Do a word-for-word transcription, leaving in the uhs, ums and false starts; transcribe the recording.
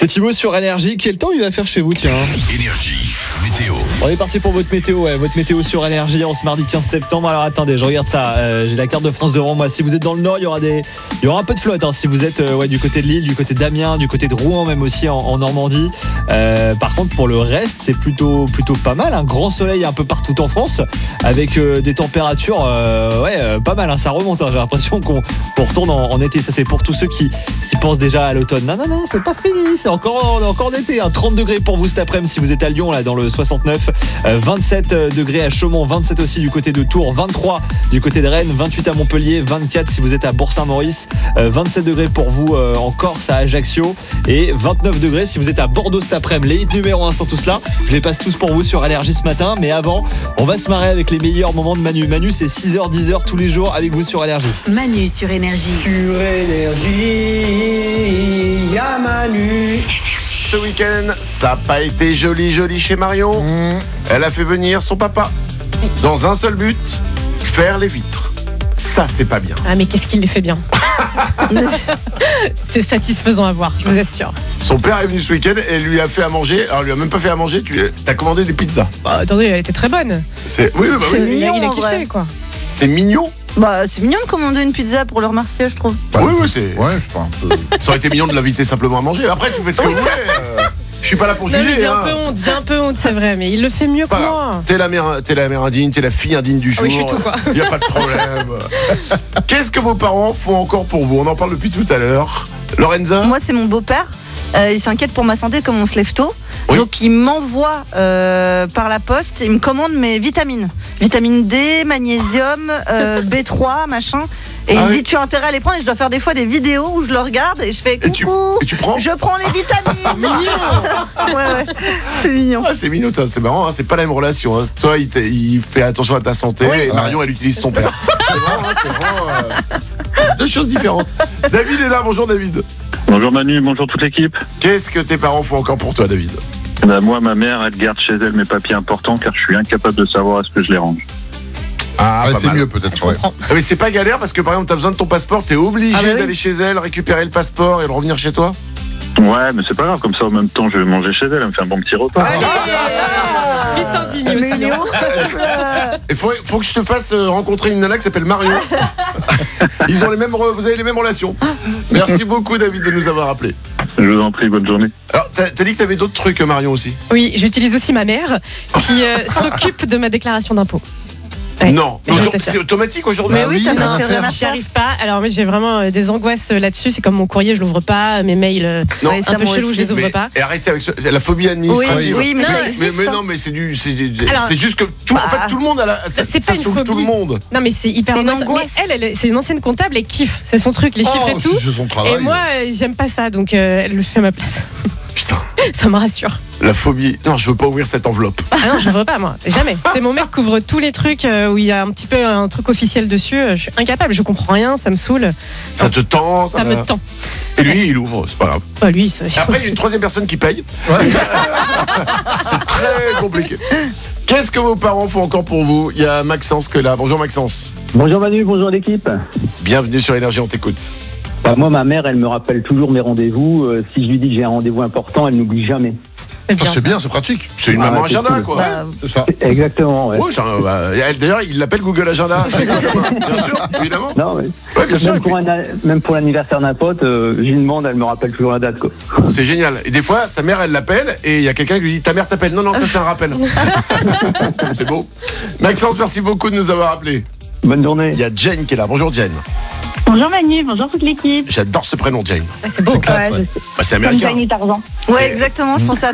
C'est Thibaut sur Énergie. Quel temps il va faire chez vous, tiens? Énergie, météo. On est parti pour votre météo, ouais, votre météo sur Énergie en ce mardi quinze septembre. Alors attendez, je regarde ça. Euh, j'ai la carte de France devant moi. Si vous êtes dans le nord, il y aura des, il y aura un peu de flotte. Hein, si vous êtes euh, ouais, du côté de Lille, du côté d'Amiens, du côté de Rouen, même aussi en, en Normandie. Euh, par contre, pour le reste, c'est plutôt, plutôt pas mal. Un grand soleil un peu partout en France, avec euh, des températures, euh, ouais, euh, pas mal. Hein, ça remonte. Hein, j'ai l'impression qu'on, qu'on retourne en, en été. Ça, c'est pour tous ceux qui, qui pensent déjà à l'automne. Non, non, non, c'est pas fini. C'est encore, on est encore en été. Hein, trente degrés pour vous cet après-midi si vous êtes à Lyon, là, dans le soixante-neuf. Euh, vingt-sept degrés à Chaumont, vingt-sept aussi du côté de Tours, vingt-trois du côté de Rennes, vingt-huit à Montpellier, vingt-quatre si vous êtes à Bourg-Saint-Maurice, euh, vingt-sept degrés pour vous euh, en Corse, à Ajaccio, et vingt-neuf degrés si vous êtes à Bordeaux cet après-midi. Les hits numéro un sont tous là. Je les passe tous pour vous sur Énergie ce matin. Mais avant, on va se marrer avec les meilleurs moments de Manu. Manu, c'est six heures dix heures tous les jours avec vous sur Énergie. Manu sur Énergie. Sur Énergie, y'a Manu. Ce week-end, ça n'a pas été joli joli chez Marion. Mmh. Elle a fait venir son papa dans un seul but, faire les vitres. Ça, c'est pas bien. Ah mais qu'est-ce qu'il les fait bien. C'est satisfaisant à voir, je vous assure. Son père est venu ce week-end et lui a fait à manger. Alors, il lui a même pas fait à manger, tu as commandé des pizzas. Bah, attendez, elle était très bonne. C'est... Oui, bah, oui. Il a, mignon, il a en kiffé vrai. quoi. C'est mignon. Bah, c'est mignon de commander une pizza pour le remercier, je trouve. Bah, oui, oui, c'est... Ouais, je sais pas un peu. Ça aurait été mignon de l'inviter simplement à manger. Après, tu fais ce que vous voulez. Euh... Je suis pas là pour Non, juger. mais j'ai hein. un peu honte, j'ai un peu honte, c'est vrai, mais il le fait mieux que Pas grave. moi. T'es la mère, t'es la mère indigne, t'es la fille indigne du Ah jour. oui, je suis tout, quoi. Il y a pas de problème. Qu'est-ce que vos parents font encore pour vous? On en parle depuis tout à l'heure. Lorenza? Moi, c'est mon beau-père. Euh, il s'inquiète pour ma santé comme on se lève tôt. Oui. Donc, il m'envoie euh, par la poste. Il me commande mes vitamines. Vitamine D, magnésium, euh, B trois, machin. Et Ah il me oui. dit, tu as intérêt à les prendre. Et je dois faire des fois des vidéos où je le regarde et je fais Et tu, coucou. et tu prends? Je prends les vitamines. Mignon. Ouais, ouais. C'est mignon. Ah, c'est mignon, ça, c'est marrant, hein, c'est pas la même relation. Hein. Toi, il, il fait attention à ta santé, Oui. et Marion, elle utilise son père. C'est vraiment, hein, c'est vraiment euh, deux choses différentes. David est là, bonjour David. Bonjour Manu, bonjour toute l'équipe. Qu'est-ce que tes parents font encore pour toi, David? Ben, moi, ma mère, elle garde chez elle mes papiers importants car je suis incapable de savoir est-ce que je les range. Ah, Ouais, pas c'est mal. mieux peut-être. Ouais. Ah, mais c'est pas galère parce que par exemple, t'as besoin de ton passeport, t'es obligé Ah, bah oui. d'aller chez elle, récupérer le passeport et le revenir chez toi? Ouais, mais c'est pas grave, comme ça en même temps je vais manger chez elle, elle me fait un bon petit repas. Fils indigne aussi. Mignon. Il faut, faut que je te fasse euh, rencontrer une nana qui s'appelle Marion. Ils ont les mêmes, re- vous avez les mêmes relations. Merci beaucoup David de nous avoir appelés. Je vous en prie, bonne journée. Alors, t'as, t'as dit que t'avais d'autres trucs, Marion aussi? Oui, j'utilise aussi ma mère qui euh, s'occupe de ma déclaration d'impôt. Ouais. Non, Mais je Aujourd'hui, t'assure. c'est automatique aujourd'hui. Mais oui, t'as il y a pas un fait affaire. rien à J'y faire. arrive pas. Alors moi j'ai vraiment euh, des angoisses euh, là-dessus. C'est comme mon courrier, je l'ouvre pas. Mes mails euh, Non. Ouais, ça, un peu moi chelou, aussi. je les ouvre mais, pas. et arrêtez avec ce- la phobie Oui, administrative. oui, mais Non, ça mais- Mais, existe, mais hein. non, mais c'est du, c'est, du- Alors- c'est juste que tout, en Bah. fait, tout le monde a la, ça, C'est ça pas une saoule tout phobie. le monde. Non mais c'est hyper C'est une angoissant. angoisse. Mais elle, elle, c'est une ancienne comptable, elle kiffe. C'est son truc, les chiffres Oh, et tout. c'est son travail. Et moi, euh, j'aime pas ça, donc euh, elle le fait à ma place. Putain, Ça me rassure. la phobie. Non, je veux pas ouvrir cette enveloppe. Ah non, je veux pas moi, jamais. C'est mon mec qui couvre tous les trucs euh, où il y a un petit peu un truc officiel dessus. euh, Je suis incapable, je comprends rien, ça me saoule, Ça te tend, ça, ça va. me tend. Et lui, il ouvre, c'est pas grave. Oh, lui, ça- Et après, il y a une troisième personne qui paye. Ouais. C'est très compliqué. Qu'est-ce que vos parents font encore pour vous? Il y a Maxence que là. Bonjour Maxence. Bonjour Manu, bonjour l'équipe. Bienvenue sur Énergie, on t'écoute. Bah, moi, ma mère, elle me rappelle toujours mes rendez-vous. Euh, si je lui dis que j'ai un rendez-vous important, elle n'oublie jamais. c'est Ça, bien. c'est bien, c'est pratique. C'est une Ah, maman c'est agenda, cool. quoi. Bah, C'est ça. Exactement, ouais. Ouais, c'est un- bah, elle, d'ailleurs, il l'appelle Google Agenda. Bien sûr, évidemment. Non, ouais. Ouais, bien sûr. Même, et puis, pour un, même pour l'anniversaire d'un pote, euh, je lui demande, elle me rappelle toujours la date, quoi. c'est génial. Et des fois, sa mère, elle l'appelle et il y a quelqu'un qui lui dit ta mère t'appelle. Non, non, ça c'est un rappel. C'est beau. Maxence, merci beaucoup de nous avoir appelés. Bonne journée. Il y a Jane qui est là. Bonjour Jane. Bonjour Manu, bonjour toute l'équipe. J'adore ce prénom Jane. Ah, c'est beau. C'est classe, Ouais, ouais. Bah, c'est Comme américain. Jane et Tarzan. ouais, C'est- exactement. Je pensais à